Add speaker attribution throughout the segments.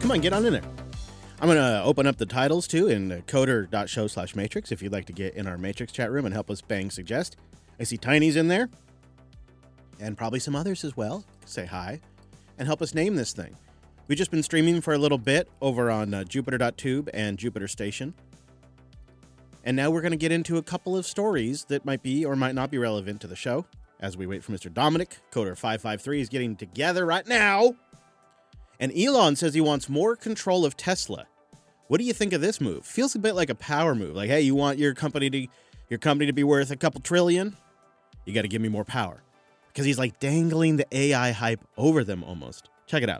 Speaker 1: Come on, get on in there. I'm going to open up the titles, too, in coder.show/matrix if you'd like to get in our Matrix chat room and help us bang suggest. I see Tiny's in there, and probably some others as well. Say hi, and help us name this thing. We've just been streaming for a little bit over on Jupiter.tube and Jupiter Station. And now we're going to get into a couple of stories that might be or might not be relevant to the show as we wait for Mr. Dominic. Coder553 is getting together right now. And Elon says he wants more control of Tesla. What do you think of this move? Feels a bit like a power move. Like, hey, you want your company to be worth a couple trillion? You got to give me more power. Because he's like dangling the AI hype over them almost. Check it out.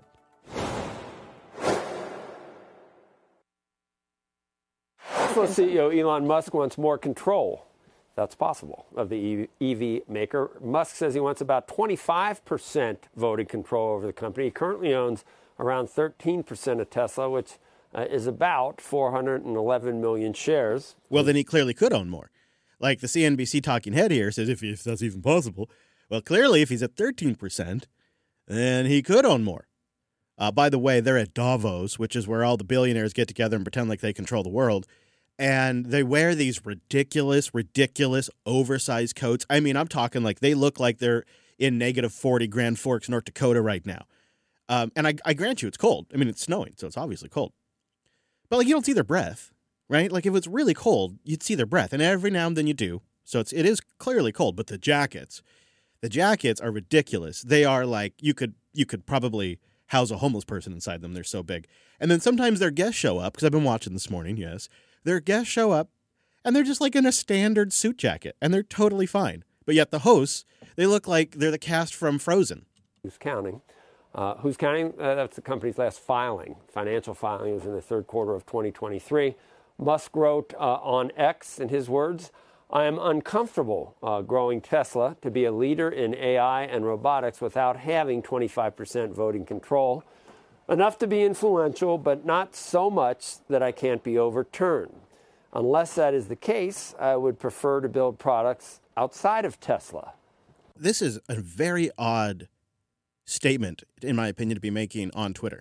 Speaker 2: Tesla CEO Elon Musk wants more control, that's possible, of the EV maker. Musk says he wants about 25% voting control over the company. He currently owns around 13% of Tesla, which is about 411 million shares.
Speaker 1: Well, then he clearly could own more. Like the CNBC talking head here says, if that's even possible. Well, clearly, if he's at 13%, then he could own more. By the way, they're at Davos, which is where all the billionaires get together and pretend like they control the world. And they wear these ridiculous, oversized coats. I mean, I'm talking like they look like they're in -40 Grand Forks, North Dakota right now. And I grant you, it's cold. I mean, it's snowing, so it's obviously cold. But, like, you don't see their breath, right? Like, if it's really cold, you'd see their breath. And every now and then you do. So it is clearly cold. But the jackets are ridiculous. They are like, you could probably house a homeless person inside them. They're so big. And then sometimes their guests show up, because I've been watching this morning, yes. Their guests show up, and they're just like in a standard suit jacket, and they're totally fine. But yet the hosts, they look like they're the cast from Frozen.
Speaker 2: Who's counting? That's the company's last financial filing was in the third quarter of 2023. Musk wrote on X, in his words, I am uncomfortable growing Tesla to be a leader in AI and robotics without having 25% voting control. Enough to be influential, but not so much that I can't be overturned. Unless that is the case, I would prefer to build products outside of Tesla.
Speaker 1: This is a very odd statement, in my opinion, to be making on Twitter.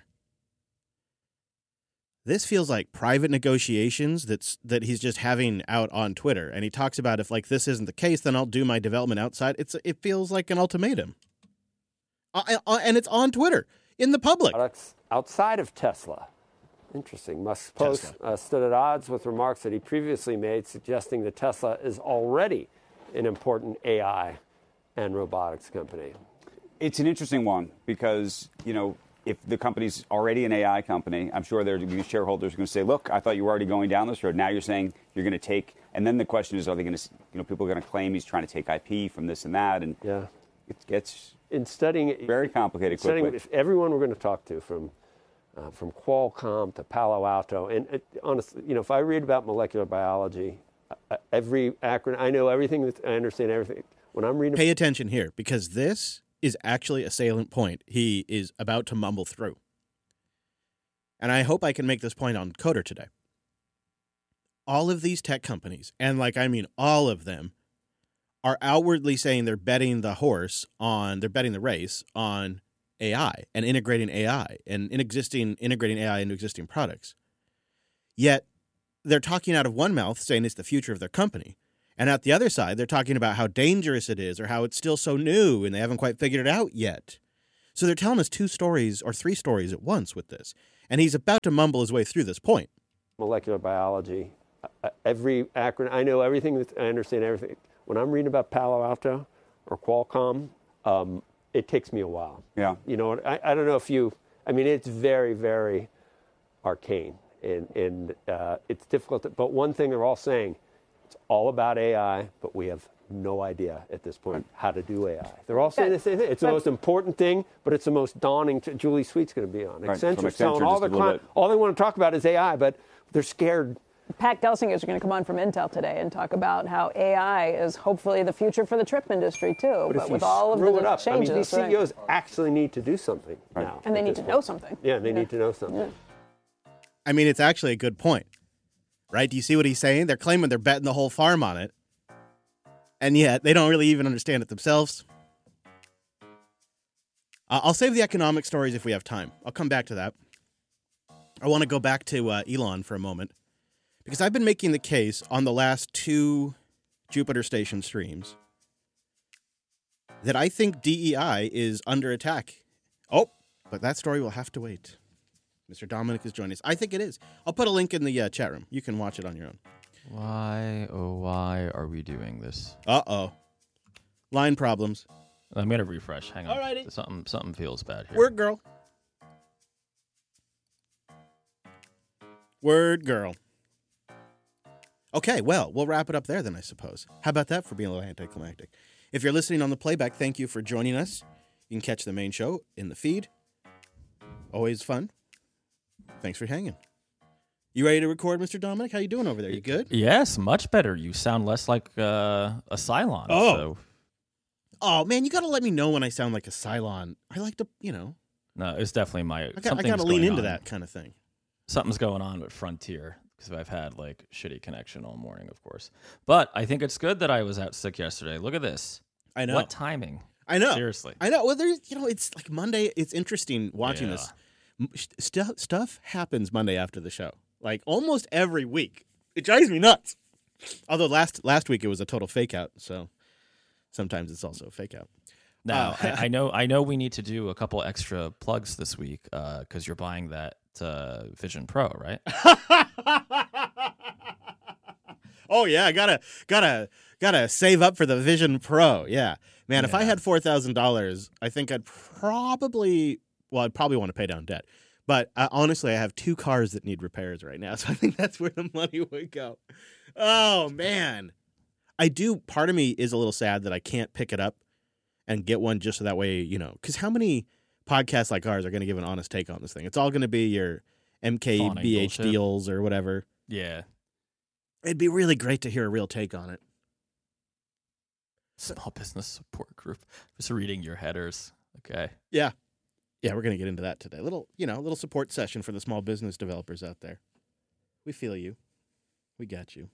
Speaker 1: This feels like private negotiations that he's just having out on Twitter. And he talks about if like this isn't the case, then I'll do my development outside. It feels like an ultimatum. And it's on Twitter, in the public.
Speaker 2: Products outside of Tesla. Interesting. Musk's post stood at odds with remarks that he previously made, suggesting that Tesla is already an important AI and robotics company.
Speaker 3: It's an interesting one because, if the company's already an AI company, I'm sure their shareholders are going to say, look, I thought you were already going down this road. Now you're saying you're going to take, and then the question is, are they going to, people are going to claim he's trying to take IP from this and that. And
Speaker 2: yeah,
Speaker 3: it gets
Speaker 2: in studying it,
Speaker 3: very complicated quickly.
Speaker 2: If everyone we're going to talk to from Qualcomm to Palo Alto, and honestly, if I read about molecular biology, every acronym, I know everything, I understand everything. When I'm reading,
Speaker 1: pay attention here, because this is actually a salient point he is about to mumble through. And I hope I can make this point on Coder today. All of these tech companies, and all of them, are outwardly saying they're betting the race on AI and integrating AI and integrating AI into existing products. Yet they're talking out of one mouth saying it's the future of their company. And at the other side, they're talking about how dangerous it is or how it's still so new and they haven't quite figured it out yet. So they're telling us 2 stories or 3 stories at once with this. And he's about to mumble his way through this point.
Speaker 2: Molecular biology, every acronym, I know everything, I understand everything. When I'm reading about Palo Alto or Qualcomm, it takes me a while.
Speaker 3: Yeah.
Speaker 2: I don't know if it's very, very arcane and it's difficult. But one thing they're all saying, it's all about AI, but we have no idea at this point how to do AI. They're all saying the same thing. It's the most important thing, but it's the most daunting. Julie Sweet's going to be on.
Speaker 3: Right.
Speaker 2: Accenture's selling all their clients. All they want to talk about is AI, but they're scared.
Speaker 4: Pat Gelsinger is going to come on from Intel today and talk about how AI is hopefully the future for the chip industry too. But with all of the changes,
Speaker 2: these CEOs actually need to do something now.
Speaker 4: And they need to know something.
Speaker 2: Yeah, they need to know something.
Speaker 1: I mean, it's actually a good point. Right? Do you see what he's saying? They're claiming they're betting the whole farm on it. And yet, they don't really even understand it themselves. I'll save the economic stories if we have time. I'll come back to that. I want to go back to Elon for a moment, because I've been making the case on the last 2 Jupiter Station streams that I think DEI is under attack. Oh, but that story will have to wait. Mr. Dominic is joining us. I think it is. I'll put a link in the chat room. You can watch it on your own.
Speaker 5: Why, oh, why are we doing this?
Speaker 1: Uh-oh. Line problems.
Speaker 5: I'm going to refresh. Hang on.
Speaker 1: Alrighty.
Speaker 5: Something feels bad here.
Speaker 1: Word girl. Word girl. Okay, well, we'll wrap it up there then, I suppose. How about that for being a little anticlimactic? If you're listening on the playback, thank you for joining us. You can catch the main show in the feed. Always fun. Thanks for hanging. You ready to record, Mr. Dominic? How you doing over there? You good?
Speaker 5: Yes, much better. You sound less like a Cylon.
Speaker 1: Oh.
Speaker 5: So.
Speaker 1: Oh, man, you got to let me know when I sound like a Cylon. I like to, No,
Speaker 5: it's definitely my...
Speaker 1: I got to lean into that kind of thing.
Speaker 5: Something's going on with Frontier, because I've had, shitty connection all morning, of course. But I think it's good that I was out sick yesterday. Look at this.
Speaker 1: I know.
Speaker 5: What timing?
Speaker 1: I know.
Speaker 5: Seriously.
Speaker 1: I know. Well, there's, it's like Monday. It's interesting watching this. Stuff happens Monday after the show. Like almost every week. It drives me nuts. Although last week it was a total fake out, so sometimes it's also a fake out.
Speaker 5: Now, I know we need to do a couple extra plugs this week because you're buying that Vision Pro, right?
Speaker 1: Oh yeah, I gotta save up for the Vision Pro. Yeah, man. If I had $4,000, I think I'd probably want to pay down debt. But honestly, I have 2 cars that need repairs right now, so I think that's where the money would go. Oh man, I do. Part of me is a little sad that I can't pick it up and get one just so that way, because how many podcasts like ours are going to give an honest take on this thing? It's all going to be your MKBH deals or whatever.
Speaker 5: Yeah.
Speaker 1: It'd be really great to hear a real take on it.
Speaker 5: Small business support group. Just reading your headers. Okay.
Speaker 1: Yeah. Yeah, we're going to get into that today. Little support session for the small business developers out there. We feel you. We got you.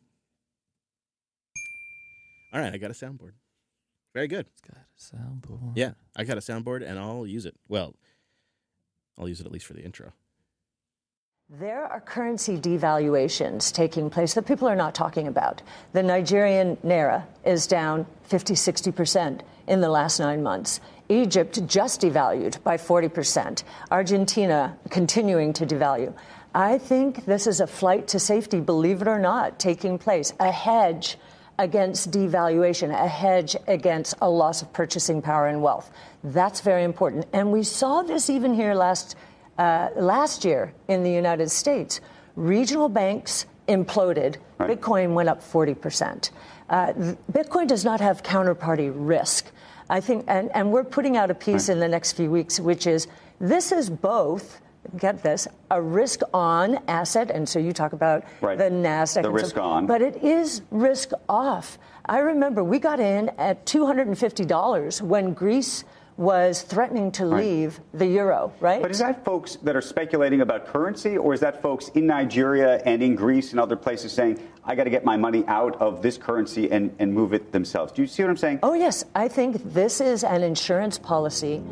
Speaker 1: All right, I got a soundboard. Very good.
Speaker 5: It's got a soundboard.
Speaker 1: Yeah, I got a soundboard, and I'll use it. Well, I'll use it at least for the intro.
Speaker 6: There are currency devaluations taking place that people are not talking about. The Nigerian naira is down 50-60% in the last 9 months. Egypt just devalued by 40%. Argentina continuing to devalue. I think this is a flight to safety, believe it or not, taking place. A hedge against devaluation, a hedge against a loss of purchasing power and wealth. That's very important. And we saw this even here last year in the United States. Regional banks imploded. Right. Bitcoin went up 40%. Bitcoin does not have counterparty risk. I think, and we're putting out a piece in the next few weeks, which is this is both, get this, a risk-on asset, and so you talk about the NASDAQ.
Speaker 3: The risk-on.
Speaker 6: But it is risk-off. I remember we got in at $250 when Greece was threatening to leave the euro, right?
Speaker 3: But is that folks that are speculating about currency, or is that folks in Nigeria and in Greece and other places saying, I got to get my money out of this currency and move it themselves? Do you see what I'm saying?
Speaker 6: Oh, yes. I think this is an insurance policy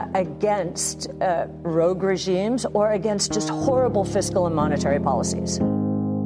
Speaker 6: against rogue regimes or against just horrible fiscal and monetary policies.